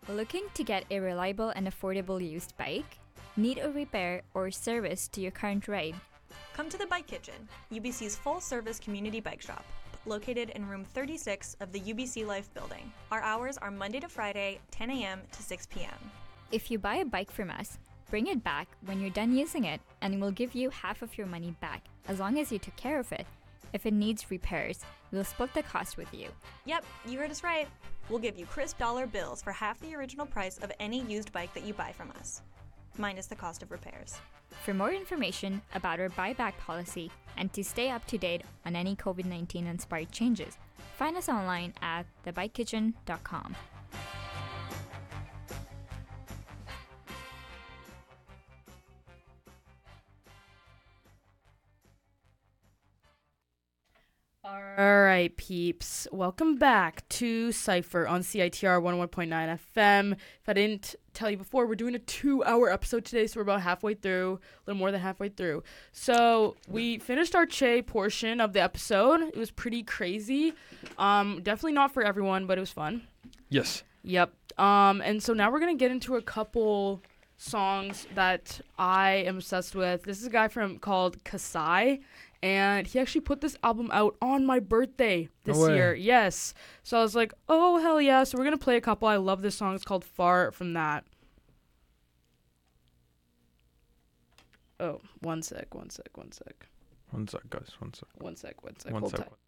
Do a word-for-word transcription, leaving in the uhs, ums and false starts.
Looking to get a reliable and affordable used bike? Need a repair or service to your current ride? Come to the Bike Kitchen, U B C's full-service community bike shop, located in room thirty-six of the U B C Life building. Our hours are Monday to Friday, ten a.m. to six p.m. If you buy a bike from us, bring it back when you're done using it and we'll give you half of your money back, as long as you took care of it. If it needs repairs, we'll split the cost with you. Yep, you heard us right. We'll give you crisp dollar bills for half the original price of any used bike that you buy from us, minus the cost of repairs. For more information about our buyback policy and to stay up to date on any COVID nineteen inspired changes, find us online at the bike kitchen dot com. All right, peeps. Welcome back to Cypher on C I T R one oh one point nine F M. If I didn't tell you before, we're doing a two-hour episode today, so we're about halfway through, a little more than halfway through. So we finished our Che portion of the episode. It was pretty crazy. Um, definitely not for everyone, but it was fun. Yes. Yep. Um, and so now we're going to get into a couple songs that I am obsessed with. This is a guy from called Kasai. And he actually put this album out on my birthday this No way. year. Yes. So I was like, oh, hell yeah. So we're going to play a couple. I love this song. It's called Far From That. Oh, one sec, one sec, one sec. One sec, guys. One sec. One sec, one sec. One Hold sec. tight.